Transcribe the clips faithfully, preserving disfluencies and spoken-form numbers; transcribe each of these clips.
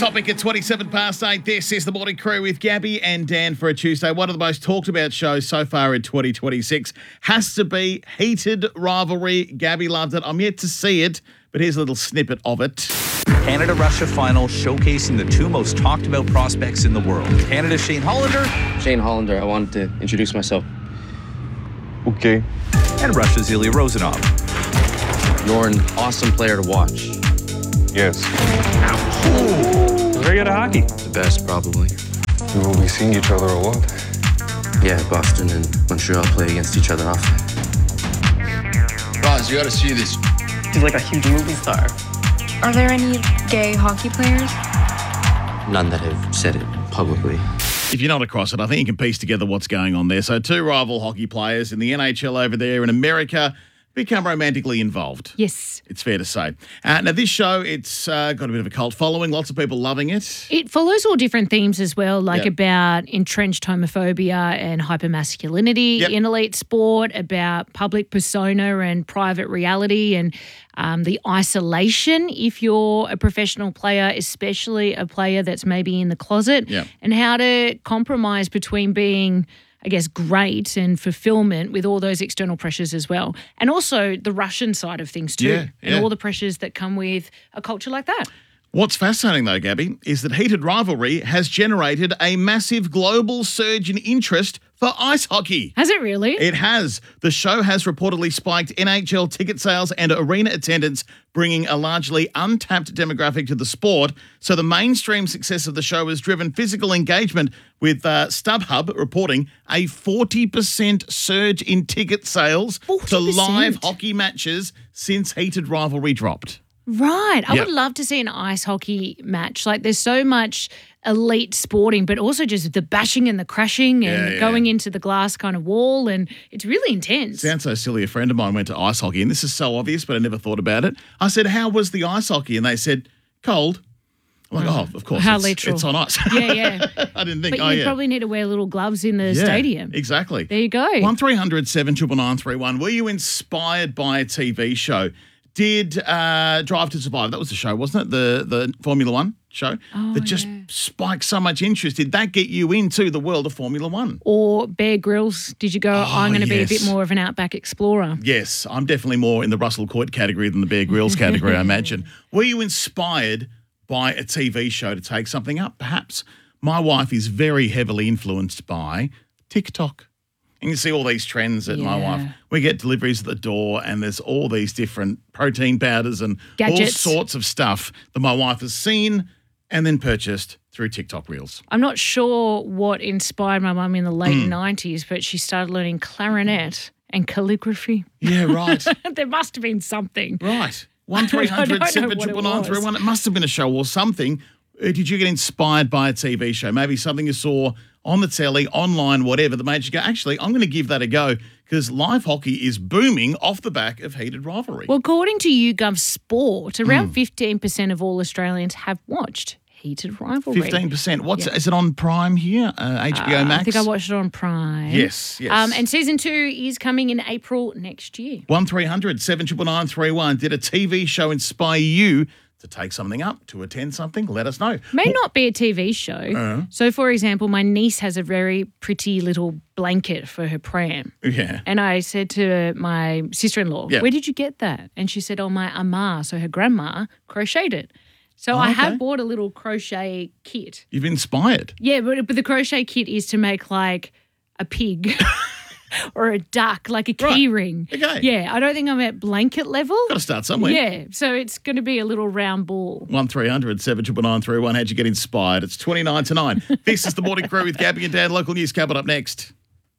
topic at twenty-seven past eight. This is the Morning Crew with Gabby and Dan for a Tuesday. One of the most talked about shows so far in twenty twenty-six has to be Heated Rivalry. Gabby loved it. I'm yet to see it, but here's a little snippet of it. Canada-Russia final showcasing the two most talked about prospects in the world. Canada's Shane Hollander. Shane Hollander, I wanted to introduce myself. Okay. And Russia's Ilya Rozanov. You're an awesome player to watch. Yes. Very good at hockey. The best, probably. We will be seeing each other a lot. Yeah, Boston and Montreal play against each other often. Roz, you gotta see this. He's like a huge movie star. Are there any gay hockey players? None that have said it publicly. If you're not across it, I think you can piece together what's going on there. So two rival hockey players in the N H L over there in America become romantically involved. Yes. It's fair to say. Uh, now, this show, it's uh, got a bit of a cult following. Lots of people loving it. It follows all different themes as well, like Yep. about entrenched homophobia and hypermasculinity Yep. in elite sport, about public persona and private reality, and um, the isolation if you're a professional player, especially a player that's maybe in the closet, Yep. and how to compromise between being, I guess, great and fulfillment with all those external pressures as well. And also the Russian side of things too, Yeah, and yeah. all the pressures that come with a culture like that. What's fascinating, though, Gabby, is that Heated Rivalry has generated a massive global surge in interest for ice hockey. Has it really? It has. The show has reportedly spiked N H L ticket sales and arena attendance, bringing a largely untapped demographic to the sport. So the mainstream success of the show has driven physical engagement, with uh, StubHub reporting a forty percent surge in ticket sales forty to percent? live hockey matches since Heated Rivalry dropped. Right. I Yep. would love to see an ice hockey match. Like, there's so much elite sporting, but also just the bashing and the crashing and Yeah, yeah. going into the glass kind of wall, and it's really intense. Sounds so silly. A friend of mine went to ice hockey, and this is so obvious, but I never thought about it. I said, how was the ice hockey? And they said, cold. I'm like, oh, of course. How it's, literal. It's on ice. Yeah, yeah. I didn't think, But oh, you yeah. probably need to wear little gloves in the Yeah, stadium. Exactly. There you go. one three hundred seven nine nine nine three one. Were you inspired by a T V show? Did uh, Drive to Survive, that was the show, wasn't it? The the Formula One show Oh, that just yeah. spiked so much interest. Did that get you into the world of Formula One? Or Bear Grylls. Did you go, I'm going to yes. be a bit more of an outback explorer? Yes, I'm definitely more in the Russell Coit category than the Bear Grylls category, I imagine. Were you inspired by a T V show to take something up? Perhaps. My wife is very heavily influenced by TikTok. And you see all these trends at my Yeah. wife. We get deliveries at the door, and there's all these different protein powders and Gadgets. all sorts of stuff that my wife has seen and then purchased through TikTok Reels. I'm not sure what inspired my mum in the Hmm. late nineties, but she started learning clarinet and calligraphy. Yeah, right. There must have been something. Right. one three hundred seven nine nine nine three one. It must have been a show or something. Uh, Did you get inspired by a T V show? Maybe something you saw on the telly, online, whatever, that made you go, actually, I'm going to give that a go, because live hockey is booming off the back of Heated Rivalry. Well, according to YouGov Sport, around Hmm. fifteen percent of all Australians have watched Heated Rivalry. fifteen percent. What's Yeah. Is it on Prime here? Uh, H B O Uh, Max? I think I watched it on Prime. Yes, yes. Um, and season two is coming in April next year. one three hundred seven nine nine three one. Did a T V show inspire you to take something up, to attend something? Let us know. May not be a T V show. Uh-huh. So, for example, my niece has a very pretty little blanket for her pram. Yeah. And I said to my sister-in-law, Yeah. where did you get that? And she said, oh, my ama, so her grandma, crocheted it. So Oh, I okay. have bought a little crochet kit. You've inspired. Yeah, but, but the crochet kit is to make like a pig or a duck, like a Right. key ring. Okay. Yeah, I don't think I'm at blanket level. Got to start somewhere. Yeah, so it's going to be a little round ball. one three hundred seven nine nine three one. How'd you get inspired? It's twenty-nine to nine. This is the Morning Crew with Gabby and Dan. Local news coming up next.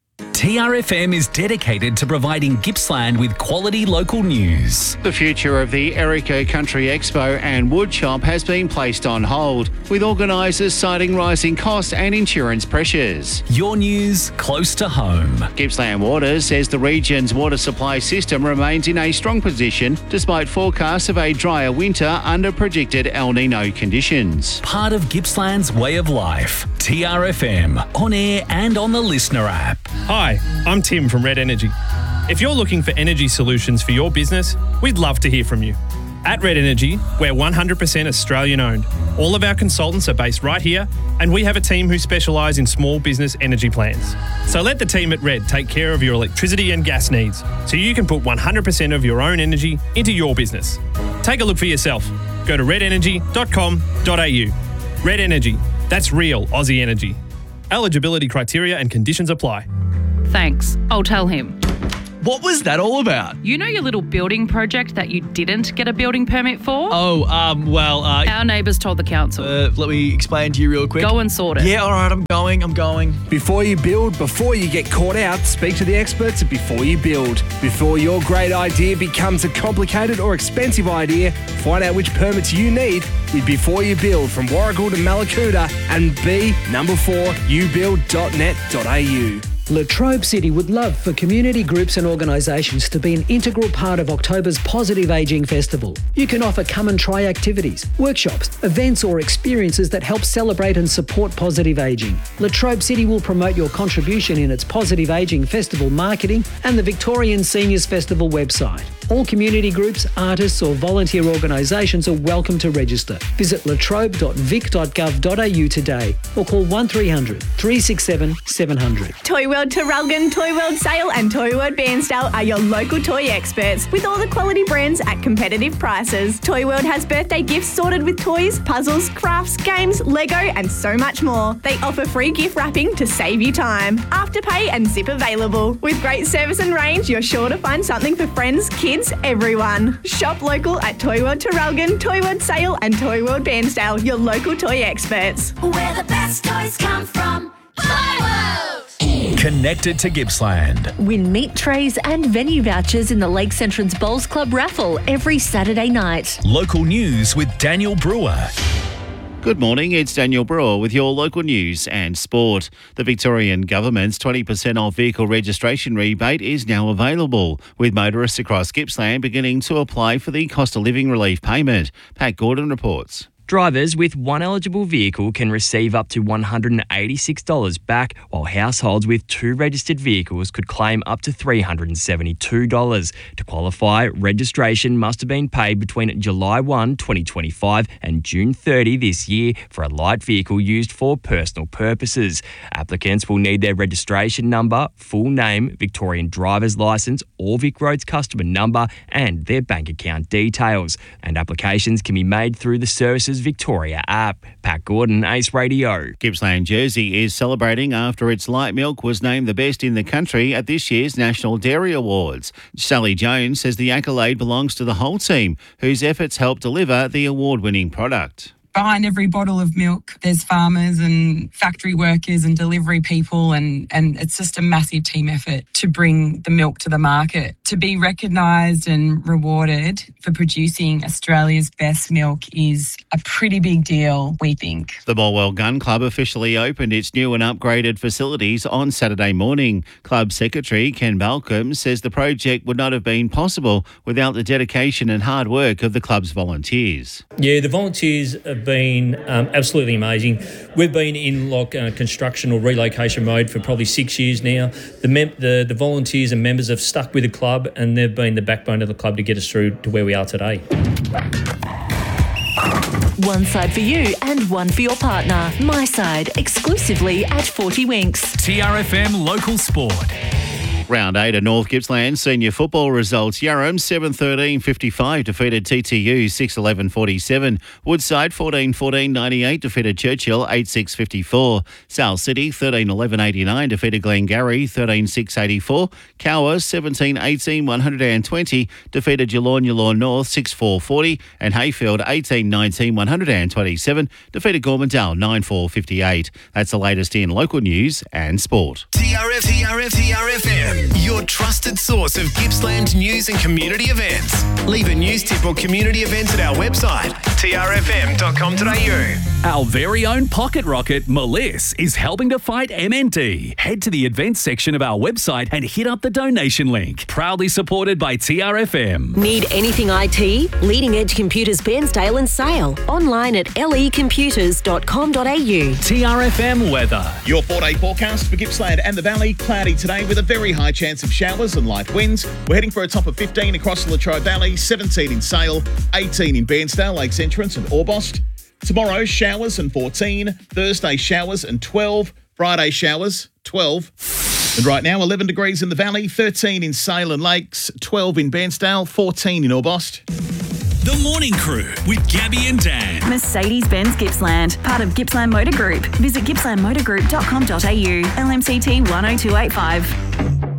T R F M is dedicated to providing Gippsland with quality local news. The future of the Erica Country Expo and Woodshop has been placed on hold, with organisers citing rising costs and insurance pressures. Your news close to home. Gippsland Water says the region's water supply system remains in a strong position despite forecasts of a drier winter under predicted El Nino conditions. Part of Gippsland's way of life. T R F M, on air and on the listener app. Hi, I'm Tim from Red Energy. If you're looking for energy solutions for your business, we'd love to hear from you. At Red Energy, we're one hundred percent Australian owned. All of our consultants are based right here, and we have a team who specialise in small business energy plans. So let the team at Red take care of your electricity and gas needs, so you can put one hundred percent of your own energy into your business. Take a look for yourself. Go to red energy dot com dot a u. Red Energy, that's real Aussie energy. Eligibility criteria and conditions apply. Thanks, I'll tell him. What was that all about? You know your little building project that you didn't get a building permit for? Oh, um, well, uh... Our neighbours told the council. Uh, let me explain to you real quick. Go and sort it. Yeah, all right, I'm going, I'm going. Before you build, before you get caught out, speak to the experts at Before You Build. Before your great idea becomes a complicated or expensive idea, find out which permits you need with Before You Build from Warragul to Mallacoota and B number four u build dot net dot a u. Latrobe City would love for community groups and organisations to be an integral part of October's Positive Ageing Festival. You can offer come and try activities, workshops, events or experiences that help celebrate and support positive ageing. Latrobe City will promote your contribution in its Positive Ageing Festival marketing and the Victorian Seniors Festival website. All community groups, artists or volunteer organisations are welcome to register. Visit latrobe dot vic dot gov dot a u today or call one three hundred, three six seven, seven hundred. Toy World Traralgon, Toy World Sale and Toy World Bairnsdale are your local toy experts with all the quality brands at competitive prices. Toy World has birthday gifts sorted with toys, puzzles, crafts, games, Lego and so much more. They offer free gift wrapping to save you time. Afterpay and zip available. With great service and range, you're sure to find something for friends, kids, everyone. Shop local at Toy World Traralgon, Toy World Sale and Toy World Bairnsdale, your local toy experts. Where the best toys come from. Toy World! Connected to Gippsland. Win meat trays and venue vouchers in the Lakes Entrance Bowls Club raffle every Saturday night. Local news with Daniel Brewer. Good morning, it's Daniel Brewer with your local news and sport. The Victorian Government's twenty percent off vehicle registration rebate is now available, with motorists across Gippsland beginning to apply for the cost of living relief payment. Pat Gordon reports. Drivers with one eligible vehicle can receive up to one hundred eighty-six dollars back, while households with two registered vehicles could claim up to three hundred seventy-two dollars. To qualify, registration must have been paid between July first, twenty twenty-five and June thirtieth this year for a light vehicle used for personal purposes. Applicants will need their registration number, full name, Victorian driver's licence or VicRoads customer number and their bank account details. And applications can be made through the Services Victoria app. Pat Gordon, Ace Radio. Gippsland Jersey is celebrating after its light milk was named the best in the country at this year's National Dairy Awards. Sally Jones says the accolade belongs to the whole team, whose efforts helped deliver the award-winning product. Behind every bottle of milk, there's farmers and factory workers and delivery people, and, and it's just a massive team effort to bring the milk to the market. To be recognised and rewarded for producing Australia's best milk is a pretty big deal, we think. The Bolwell Gun Club officially opened its new and upgraded facilities on Saturday morning. Club Secretary Ken Balcombe says the project would not have been possible without the dedication and hard work of the club's volunteers. Yeah, the volunteers have been um, absolutely amazing. We've been in like uh, construction or relocation mode for probably six years now. The, mem- the the volunteers and members have stuck with the club, and they've been the backbone of the club to get us through to where we are today. One side for you and one for your partner. My Side, exclusively at forty Winks. T R F M Local Sport. Round eight of North Gippsland senior football results. Yarram seven thirteen fifty-five defeated T T U six eleven forty-seven. Woodside fourteen fourteen ninety-eight defeated Churchill eight six fifty-four. South City thirteen eleven eighty-nine defeated Glengarry thirteen six eighty-four. Cower seventeen eighteen one hundred twenty defeated Geelong Geelong North six four forty. And Hayfield eighteen nineteen one hundred twenty-seven defeated Gormandale nine four fifty-eight. That's the latest in local news and sport. T R F, T R F, T R F M. Your trusted source of Gippsland news and community events. Leave a news tip or community event at our website, t r f m dot com dot a u. Our very own pocket rocket, Meliss, is helping to fight M N D. Head to the events section of our website and hit up the donation link. Proudly supported by T R F M. Need anything I T? Leading Edge Computers Bairnsdale and Sale. Online at l e computers dot com dot a u. T R F M weather. Your four-day forecast for Gippsland and the Valley. Cloudy today with a very high high chance of showers and light winds. We're heading for a top of fifteen across the Latrobe Valley, seventeen in Sale, eighteen in Bairnsdale, Lakes Entrance and Orbost. Tomorrow, showers and fourteen. Thursday, showers and twelve. Friday, showers, twelve. And right now, eleven degrees in the valley, thirteen in Sale and Lakes, twelve in Bairnsdale, fourteen in Orbost. The Morning Crew with Gabby and Dan. Mercedes-Benz Gippsland, part of Gippsland Motor Group. Visit gippsland motor group dot com dot a u. L M C T one oh two eight five.